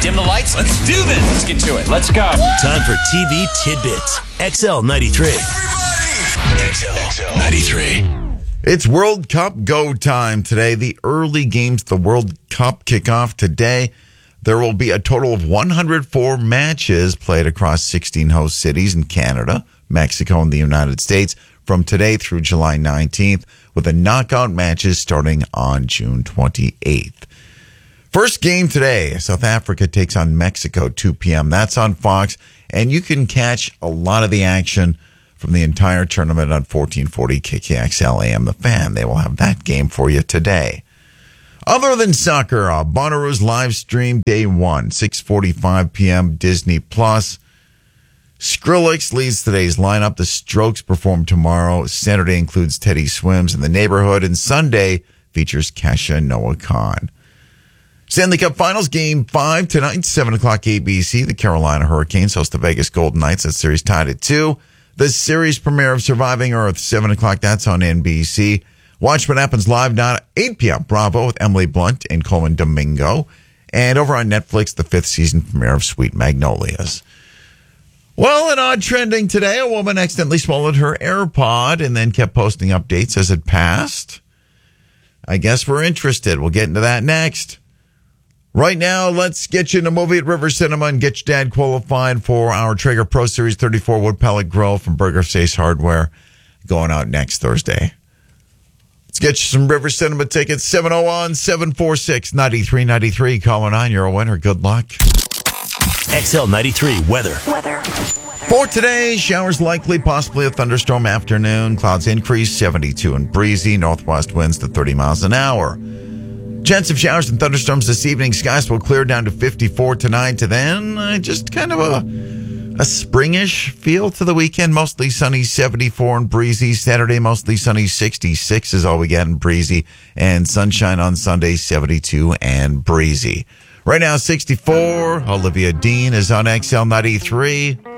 Dim the lights. Let's do this. Let's get to it. Let's go. Time for TV Tidbits. XL93. XL93. It's World Cup go time today. The early games, the World Cup kick off today. There will be a total of 104 matches played across 16 host cities in Canada, Mexico, and the United States from today through July 19th, with the knockout matches starting on June 28th. First game today, South Africa takes on Mexico, 2 p.m. That's on Fox, and you can catch a lot of the action from the entire tournament on 1440 KKXL AM The Fan. They will have that game for you today. Other than soccer, Bonnaroo's live stream day one, 6:45 p.m. Disney Plus. Skrillex leads today's lineup. The Strokes perform tomorrow. Saturday includes Teddy Swims in the Neighborhood, and Sunday features Kesha and Noah Khan. Stanley Cup Finals Game 5 tonight, 7 o'clock ABC. The Carolina Hurricanes host the Vegas Golden Knights. That series tied at 2. The series premiere of Surviving Earth, 7 o'clock. That's on NBC. Watch what happens live now at 8 p.m. Bravo with Emily Blunt and Coleman Domingo. And over on Netflix, the 5th season premiere of Sweet Magnolias. Well, an odd trending today. A woman accidentally swallowed her AirPod and then kept posting updates as it passed. I guess we're interested. We'll get into that next. Right now, let's get you in a movie at River Cinema and get your dad qualified for our Traeger Pro Series 34 Wood Pellet Grill from Burger Face Hardware going out next Thursday. Let's get you some River Cinema tickets. 701-746-9393. Calling on, you're a winner. Good luck. XL93 weather. For today, showers likely, possibly a thunderstorm afternoon. Clouds increase, 72 and breezy. Northwest winds to 30 miles an hour. Chance of showers and thunderstorms this evening. Skies will clear down to 54 tonight. To then, just kind of a springish feel to the weekend. Mostly sunny, 74 and breezy. Saturday, mostly sunny, 66 is all we get and breezy. And sunshine on Sunday, 72 and breezy. Right now, 64. Olivia Dean is on XL93.